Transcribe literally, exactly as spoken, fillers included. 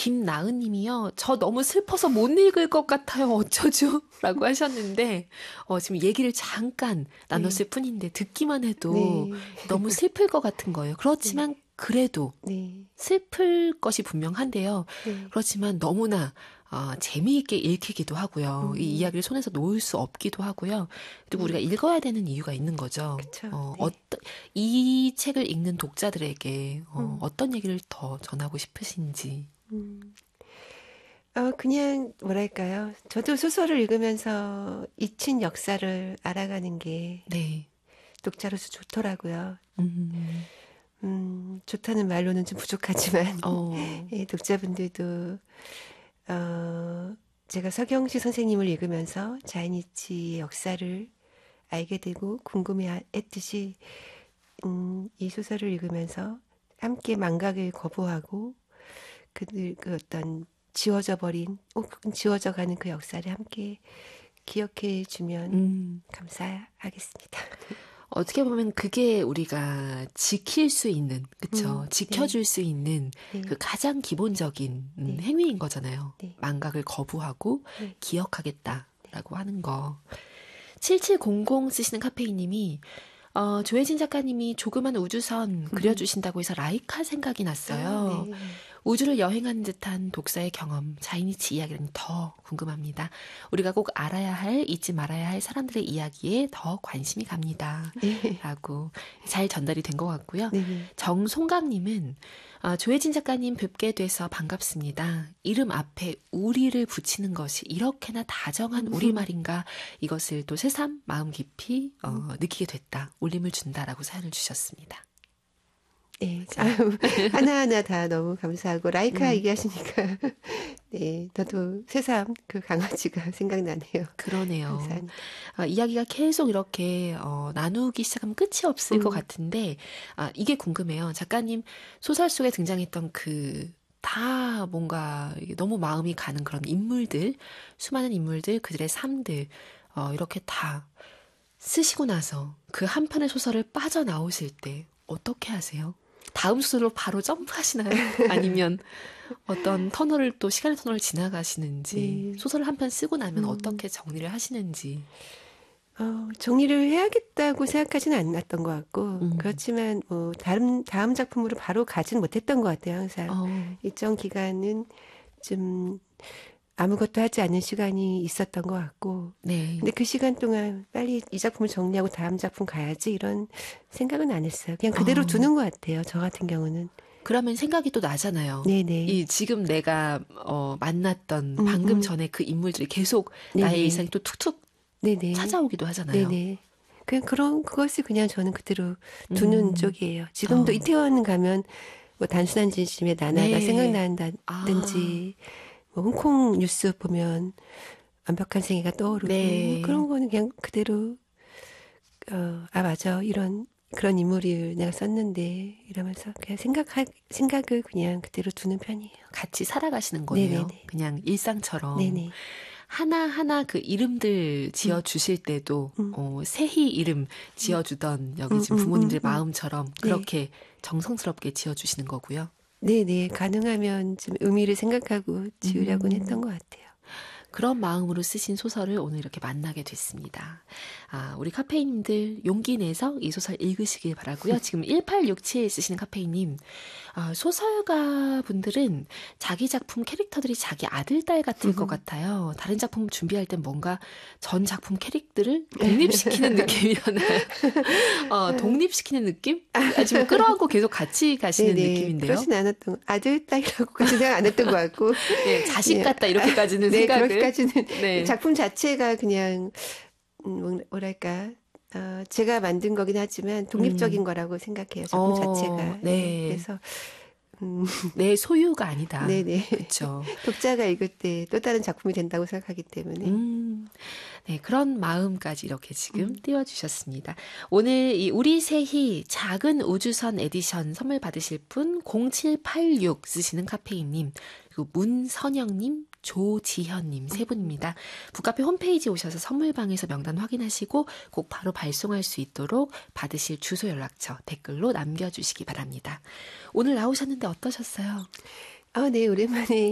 김나은 님이요. 저 너무 슬퍼서 못 읽을 것 같아요. 어쩌죠? 라고 하셨는데 어, 지금 얘기를 잠깐 나눴을 네. 뿐인데 듣기만 해도 네. 너무 슬플 것 같은 거예요. 그렇지만 네. 그래도 네. 슬플 것이 분명한데요. 네. 그렇지만 너무나 어, 재미있게 읽히기도 하고요. 음. 이 이야기를 손에서 놓을 수 없기도 하고요. 그리고 음. 우리가 읽어야 되는 이유가 있는 거죠. 그쵸. 어, 네. 어떤 이 책을 읽는 독자들에게 어, 음. 어떤 얘기를 더 전하고 싶으신지. 음. 어, 그냥 뭐랄까요. 저도 소설을 읽으면서 잊힌 역사를 알아가는 게 네. 독자로서 좋더라고요. 음. 음, 좋다는 말로는 좀 부족하지만 어. 예, 독자분들도 어, 제가 서경시 선생님을 읽으면서 자이니치의 역사를 알게 되고 궁금해했듯이 음, 이 소설을 읽으면서 함께 망각을 거부하고 그들 그 어떤 지워져 버린 혹은 지워져 가는 그 역사를 함께 기억해 주면 음. 감사하겠습니다. 어떻게 보면 그게 우리가 지킬 수 있는, 그쵸? 음, 지켜줄 네. 수 있는 네. 그 가장 기본적인 네. 행위인 거잖아요. 네. 망각을 거부하고 네. 기억하겠다라고 하는 거. 칠칠공공 쓰시는 카페인님이 어, 조혜진 작가님이 조그만 우주선 그려주신다고 해서 라이카 생각이 났어요. 아, 네. 우주를 여행하는 듯한 독서의 경험, 자이니치 이야기는 더 궁금합니다. 우리가 꼭 알아야 할, 잊지 말아야 할 사람들의 이야기에 더 관심이 갑니다. 네. 라고 잘 전달이 된 것 같고요. 네. 정송강님은 어, 조혜진 작가님 뵙게 돼서 반갑습니다. 이름 앞에 우리를 붙이는 것이 이렇게나 다정한 우리말인가 이것을 또 새삼 마음 깊이 어, 느끼게 됐다. 울림을 준다라고 사연을 주셨습니다. 네, 아유, 하나하나 다 너무 감사하고, 라이카 음. 얘기하시니까, 네, 저도 새삼 그 강아지가 생각나네요. 그러네요. 감사합니다. 아, 이야기가 계속 이렇게, 어, 나누기 시작하면 끝이 없을 음. 것 같은데, 아, 이게 궁금해요. 작가님 소설 속에 등장했던 그, 다 뭔가 너무 마음이 가는 그런 인물들, 수많은 인물들, 그들의 삶들, 어, 이렇게 다 쓰시고 나서 그 한 편의 소설을 빠져나오실 때 어떻게 하세요? 다음 소설로 바로 점프하시나요? 아니면 어떤 터널을 또 시간의 터널을 지나가시는지 네. 소설을 한 편 쓰고 나면 음. 어떻게 정리를 하시는지 어, 정리를 해야겠다고 생각하지는 않았던 것 같고 음. 그렇지만 뭐 다음 다음 작품으로 바로 가진 못했던 것 같아요. 항상 어. 일정 기간은 좀 아무것도 하지 않는 시간이 있었던 것 같고 네. 근데 그 시간 동안 빨리 이 작품을 정리하고 다음 작품 가야지 이런 생각은 안 했어요. 그냥 그대로 어. 두는 것 같아요. 저 같은 경우는. 그러면 생각이 또 나잖아요. 네네. 이 지금 내가 어, 만났던 음, 방금 음. 전에 그 인물들이 계속 네네. 나의 일상이 또 툭툭 네네. 찾아오기도 하잖아요. 네네. 그냥 그런 그것을 그냥 저는 그대로 두는 음. 쪽이에요. 지금도 어. 이태원 가면 뭐 단순한 진심의 나나가 네. 생각난다든지 아. 뭐 홍콩 뉴스 보면 완벽한 생애가 떠오르고 네. 그런 거는 그냥 그대로 어, 아 맞아 이런 그런 인물을 내가 썼는데 이러면서 그냥 생각할 생각을 그냥 그대로 두는 편이에요. 같이 살아가시는 거예요. 네네네. 그냥 일상처럼. 네네. 하나하나 그 이름들 지어주실 때도, 음. 어, 새희 이름 지어주던 여기 지금 부모님들 음, 음, 음, 마음처럼 그렇게 네. 정성스럽게 지어주시는 거고요. 네네. 가능하면 좀 의미를 생각하고 지으려고는 음. 했던 것 같아요. 그런 마음으로 쓰신 소설을 오늘 이렇게 만나게 됐습니다. 아, 우리 카페인님들 용기 내서 이 소설 읽으시길 바라고요. 지금 일팔육칠 쓰시는 카페인님, 아, 소설가 분들은 자기 작품 캐릭터들이 자기 아들, 딸 같을 것 같아요. 다른 작품 준비할 땐 뭔가 전 작품 캐릭터를 독립시키는 느낌이잖아요. 어, 독립시키는 느낌? 아, 지금 끌어안고 계속 같이 가시는 네네, 느낌인데요. 그러진 않았던, 아들, 딸이라고까지 생각 안 했던 것 같고. 네, 자식 같다, 이렇게까지는 네, 생각을. 그렇게까지는. 네. 작품 자체가 그냥, 음, 뭐랄까, 어, 제가 만든 거긴 하지만 독립적인 음. 거라고 생각해요. 작품 어, 자체가. 네. 네. 그래서, 음. 내 소유가 아니다. 네네. 그렇죠. 독자가 읽을 때 또 다른 작품이 된다고 생각하기 때문에. 음. 네, 그런 마음까지 이렇게 지금 음. 띄워주셨습니다. 오늘 이 우리 새희 작은 우주선 에디션 선물 받으실 분 공칠팔육 쓰시는 카페인님, 그리고 문선영님, 조지현님 세 분입니다. 북카페 홈페이지 오셔서 선물방에서 명단 확인하시고 꼭 바로 발송할 수 있도록 받으실 주소 연락처 댓글로 남겨주시기 바랍니다. 오늘 나오셨는데 어떠셨어요? 아, 네, 오랜만에